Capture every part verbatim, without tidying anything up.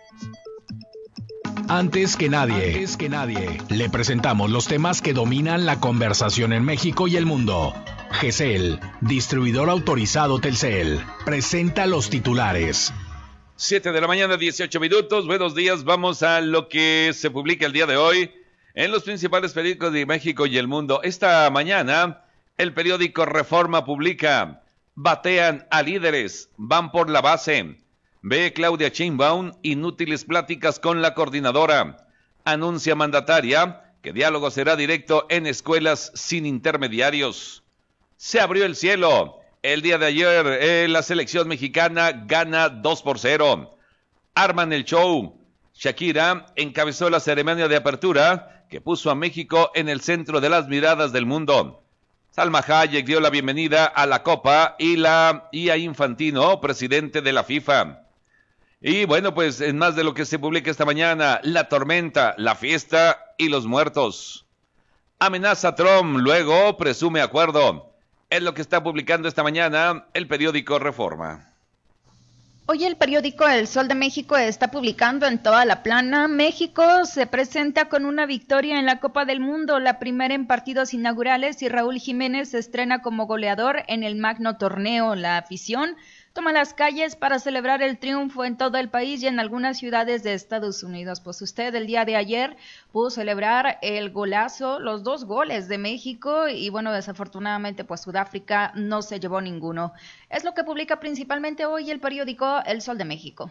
Antes que nadie, antes que nadie, le presentamos los temas que dominan la conversación en México y el mundo. G C L, distribuidor autorizado Telcel, presenta los titulares. Siete de la mañana, dieciocho minutos. Buenos días, vamos a lo que se publica el día de hoy en los principales periódicos de México y el mundo. Esta mañana, el periódico Reforma publica: batean a líderes, van por la base. Ve Claudia Sheinbaum inútiles pláticas con la coordinadora. Anuncia mandataria que diálogo será directo en escuelas sin intermediarios. Se abrió el cielo. El día de ayer eh, la selección mexicana gana dos por cero. Arman el show. Shakira encabezó la ceremonia de apertura que puso a México en el centro de las miradas del mundo. Salma Hayek dio la bienvenida a la Copa y, la, y a Infantino, presidente de la FIFA. Y bueno, pues en más de lo que se publica esta mañana, la tormenta, la fiesta y los muertos. Amenaza Trump, luego presume acuerdo. Es lo que está publicando esta mañana el periódico Reforma. Hoy el periódico El Sol de México está publicando en toda la plana: México se presenta con una victoria en la Copa del Mundo, la primera en partidos inaugurales, y Raúl Jiménez se estrena como goleador en el magno torneo. La afición toma las calles para celebrar el triunfo en todo el país y en algunas ciudades de Estados Unidos. Pues usted el día de ayer pudo celebrar el golazo, los dos goles de México, y bueno, desafortunadamente pues Sudáfrica no se llevó ninguno. Es lo que publica principalmente hoy el periódico El Sol de México.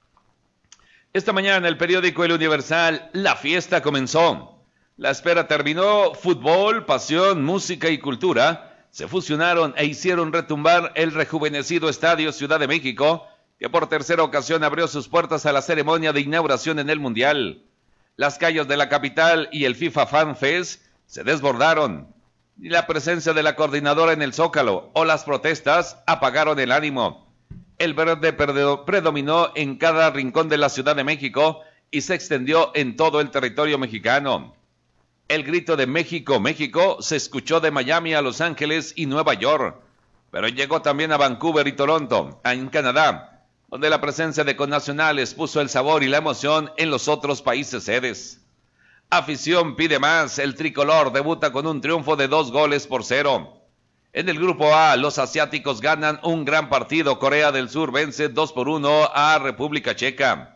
Esta mañana el periódico El Universal: la fiesta comenzó. La espera terminó. Fútbol, pasión, música y cultura se fusionaron e hicieron retumbar el rejuvenecido Estadio Ciudad de México, que por tercera ocasión abrió sus puertas a la ceremonia de inauguración en el Mundial. Las calles de la capital y el FIFA Fan Fest se desbordaron. Ni la presencia de la coordinadora en el Zócalo o las protestas apagaron el ánimo. El verde predominó en cada rincón de la Ciudad de México y se extendió en todo el territorio mexicano. El grito de México, México se escuchó de Miami a Los Ángeles y Nueva York, pero llegó también a Vancouver y Toronto, en Canadá, donde la presencia de connacionales puso el sabor y la emoción en los otros países sedes. Afición pide más. El tricolor debuta con un triunfo de dos goles por cero. En el grupo A, los asiáticos ganan un gran partido. Corea del Sur vence dos por uno a República Checa.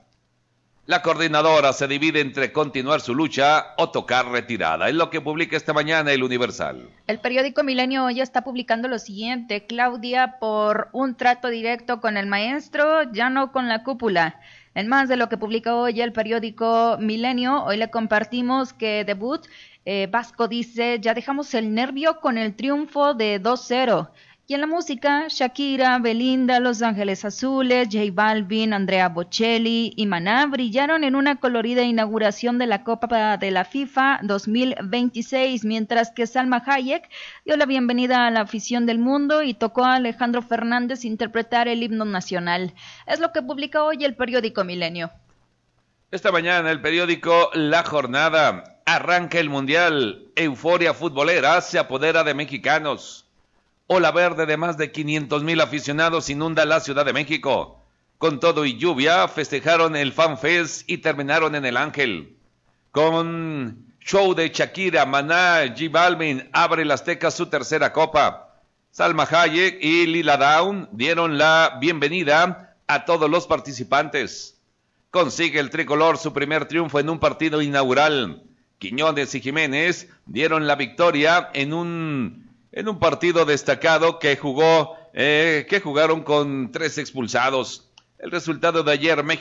La coordinadora se divide entre continuar su lucha o tocar retirada. Es lo que publica esta mañana el Universal. El periódico Milenio hoy está publicando lo siguiente: Claudia por un trato directo con el maestro, ya no con la cúpula. En más de lo que publica hoy el periódico Milenio, hoy le compartimos que debut, eh, Vasco dice: ya dejamos el nervio con el triunfo de dos cero. Y en la música, Shakira, Belinda, Los Ángeles Azules, J Balvin, Andrea Bocelli y Maná brillaron en una colorida inauguración de la Copa de la FIFA dos mil veintiséis, mientras que Salma Hayek dio la bienvenida a la afición del mundo y tocó a Alejandro Fernández interpretar el himno nacional. Es lo que publica hoy el periódico Milenio. Esta mañana el periódico La Jornada: arranca el Mundial, euforia futbolera se apodera de mexicanos. Ola verde de más de quinientos mil aficionados inunda la Ciudad de México. Con todo y lluvia, festejaron el Fan Fest y terminaron en el Ángel. Con show de Shakira, Maná, J Balvin abre la Azteca su tercera copa. Salma Hayek y Lila Downs dieron la bienvenida a todos los participantes. Consigue el tricolor su primer triunfo en un partido inaugural. Quiñones y Jiménez dieron la victoria en un... en un partido destacado que jugó, eh, que jugaron con tres expulsados. El resultado de ayer, México